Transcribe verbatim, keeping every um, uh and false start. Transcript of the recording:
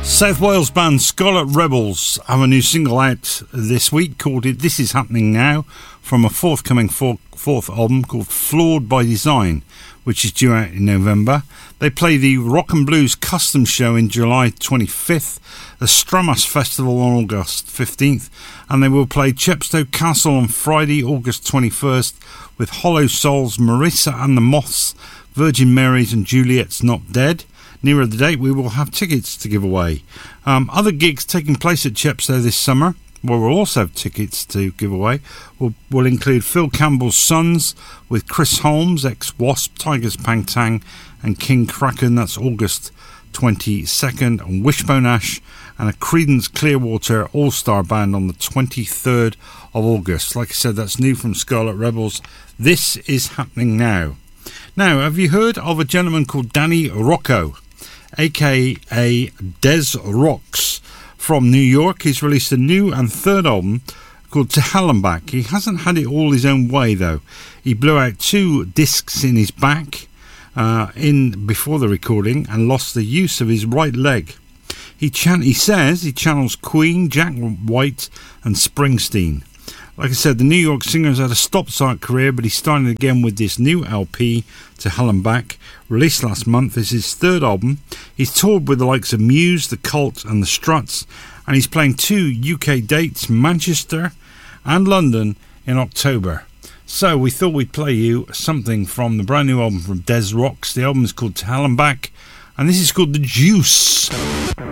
South Wales band Scarlet Rebels have a new single out this week called it This Is Happening Now from a forthcoming four, fourth album called Flawed by Design, which is due out in November. They play the Rock and Blues Custom Show in July twenty-fifth, the Stramas Festival on August fifteenth, and they will play Chepstow Castle on Friday, August twenty-first, with Hollow Souls, Marissa and the Moths, Virgin Marys and Juliet's Not Dead. Nearer the date, we will have tickets to give away. Um, other gigs taking place at Chepstow this summer, where we'll also have tickets to give away, will, will include Phil Campbell's Sons with Chris Holmes, ex-Wasp, Tigers Pang Tang and King Kraken. That's August twenty-second. And Wishbone Ash and a Creedence Clearwater All-Star Band on the twenty-third of August. Like I said, that's new from Scarlet Rebels. This is happening now. Now, have you heard of a gentleman called Danny Rocco, aka Des Rocks, from New York? He's released a new and third album called To Hell and Back. He hasn't had it all his own way, though. He blew out two discs in his back uh, in before the recording and lost the use of his right leg. He, chan- he says he channels Queen, Jack White and Springsteen. Like I said, the New York singer's had a stop-start career, but he's starting again with this new L P, To Hell and Back, released last month. It's his third album. He's toured with the likes of Muse, The Cult and The Struts, and he's playing two U K dates, Manchester and London, in October. So we thought we'd play you something from the brand new album from Des Rocks. The album is called To Hell and Back, and this is called The Juice.